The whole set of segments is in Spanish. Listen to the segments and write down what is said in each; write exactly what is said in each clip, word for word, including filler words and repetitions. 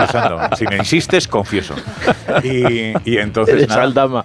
pasando. Si me insistes, confieso. Y, y entonces nada, Saldama.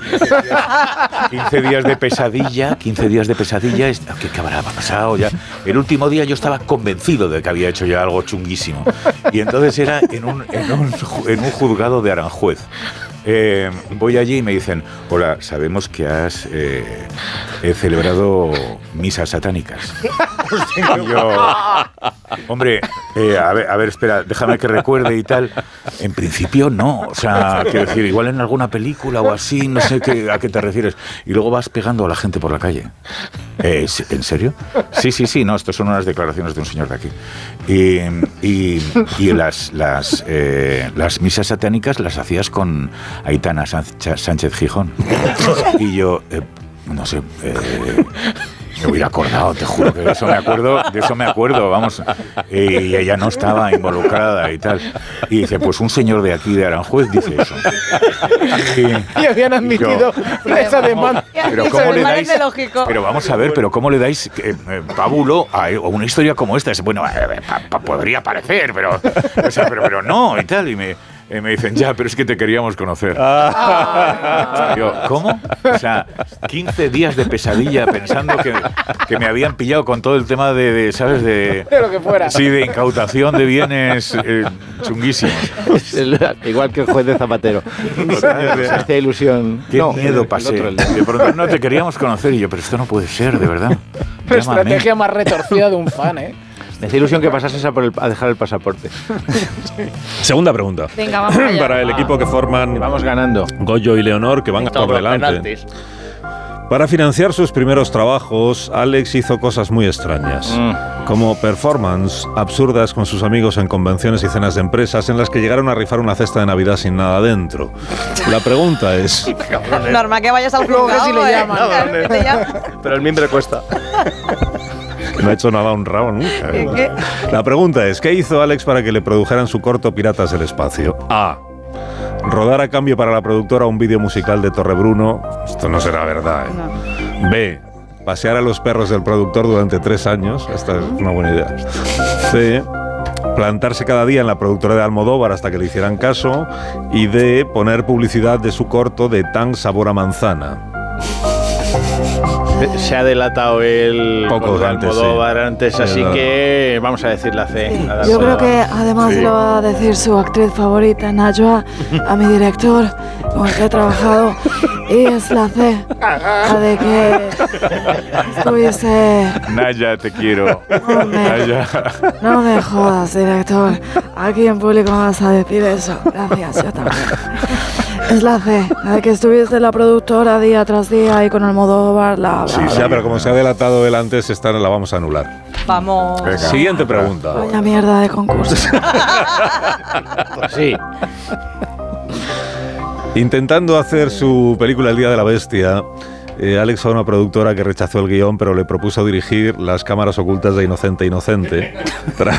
quince días de pesadilla, quince días de pesadilla, ¿qué, qué habrá pasado ya? El último día yo estaba convencido de que había hecho ya algo chunguísimo. Y entonces era en un, en un, en un juzgado de Aranjuez. Eh, voy allí y me dicen, hola, sabemos que has eh, he celebrado misas satánicas. Y yo, hombre, eh, a ver, a ver, espera, déjame que recuerde y tal. En principio no, o sea, quiero decir, igual en alguna película o así, no sé qué, a qué te refieres. Y luego vas pegando a la gente por la calle. Eh, ¿En serio? Sí, sí, sí, no, estas son unas declaraciones de un señor de aquí. Y, y, y las, las, eh, las misas satánicas las hacías con Aitana Sánchez Gijón. Y yo, eh, no sé, eh, me hubiera acordado, te juro que de eso me acuerdo, de eso me acuerdo, vamos. Y ella no estaba involucrada y tal. Y dice, pues un señor de aquí, de Aranjuez, dice eso. Y, y habían admitido y yo, esa demanda. Pero ¿cómo le dais? Pero vamos a ver, pero ¿cómo le dais eh, eh, pábulo a, a una historia como esta? Bueno, eh, pa, pa, podría parecer, pero, o sea, pero, pero no y tal. Y me... Eh, me dicen, ya, pero es que te queríamos conocer. Ah. Yo, ¿cómo? O sea, quince días de pesadilla pensando que, que me habían pillado con todo el tema de, de ¿sabes? De, de lo que fuera. Sí, de incautación de bienes eh, chunguísimos. Igual que el juez de Zapatero. Hacía ilusión. Qué no, miedo el, pasé. el de pronto, no, te queríamos conocer. Y yo, pero esto no puede ser, de verdad. La estrategia más retorcida de un fan, ¿eh? Me hacía ilusión que pasases a, por el, a dejar el pasaporte. Segunda pregunta. Venga, vamos allá. Para el equipo que forman vamos ganando. Goyo y Leonor, que van por delante. Para financiar sus primeros trabajos, Alex hizo cosas muy extrañas, mm. como performance absurdas con sus amigos en convenciones y cenas de empresas en las que llegaron a rifar una cesta de Navidad sin nada dentro. La pregunta es... Normal que vayas al juzgado, si le llaman. ¿eh? No, llaman. Pero el mimbre cuesta. No ha hecho nada honrado nunca. ¿eh? ¿Qué? La pregunta es, ¿qué hizo Alex para que le produjeran su corto Piratas del Espacio? A. Rodar a cambio para la productora un vídeo musical de Torrebruno. Esto no será verdad, ¿eh? No. B. Pasear a los perros del productor durante tres años. Esta es una buena idea. C. Plantarse cada día en la productora de Almodóvar hasta que le hicieran caso. Y D. Poner publicidad de su corto de Tan Sabor a Manzana. Se ha delatado el poco de antes, Almodóvar sí. antes, así sí, que vamos a decir la C. Sí. La Yo creo que además sí. lo va a decir su actriz favorita, Najwa, a mi director con el que he trabajado, y es la C, la de que estuviste... Naya, te quiero. No me, Naya. No me jodas, director. Aquí en público me vas a decir eso. Gracias, yo también. Es la C, la de que estuviste en la productora día tras día y con Almodóvar, la... Sí, sí, pero como se ha delatado él antes, esta la vamos a anular. Vamos. Venga. Siguiente pregunta. Vaya mierda de concurso. Sí. Intentando hacer su película El Día de la Bestia, eh, Alex fue a una productora que rechazó el guión, pero le propuso dirigir Las cámaras ocultas de Inocente Inocente. Tra-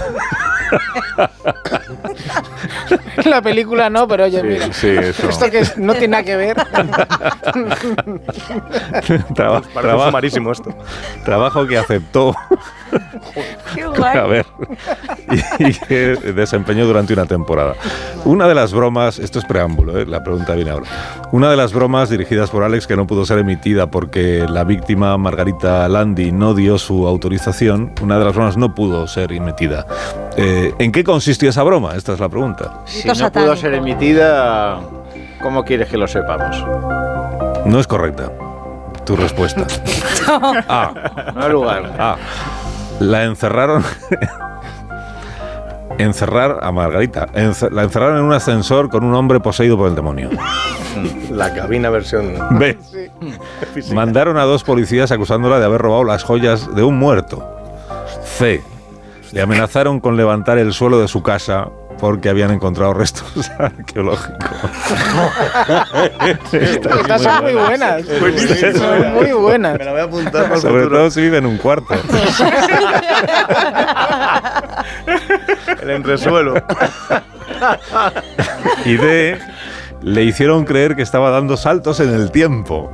La película no, pero oye, sí, mira, sí, eso. esto que no tiene nada que ver. Traba- trabajo marísimo esto. Trabajo que aceptó. Qué guay. A ver, y, y que desempeñó durante una temporada. Una de las bromas, esto es preámbulo, ¿eh? La pregunta viene ahora. Una de las bromas dirigidas por Alex que no pudo ser emitida porque la víctima Margarita Landi no dio su autorización, una de las bromas no pudo ser emitida. Eh, ¿En qué consistió esa broma? Esta es la pregunta. Si no pudo ser emitida, ¿cómo quieres que lo sepamos? No es correcta tu respuesta. A. No hay lugar. A. La encerraron... Encerrar a Margarita. Encer- la encerraron en un ascensor con un hombre poseído por el demonio. La cabina versión... B. Sí. Mandaron a dos policías acusándola de haber robado las joyas de un muerto. C. Le amenazaron con levantar el suelo de su casa porque habían encontrado restos arqueológicos. Estas son muy buenas. Son muy buenas. Me la voy a apuntar para el Sobre futuro. todo si vive en un cuarto. El entresuelo. Y D. Le hicieron creer que estaba dando saltos en el tiempo.